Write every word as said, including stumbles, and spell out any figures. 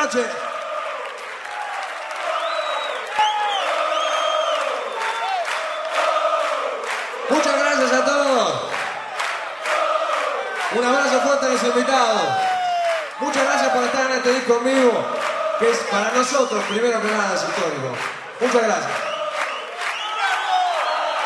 noches. Muchas gracias a todos. Un abrazo fuerte a los invitados. Muchas gracias por estar en este disco en vivo, que es para nosotros, primero que nada, es histórico. Muchas gracias.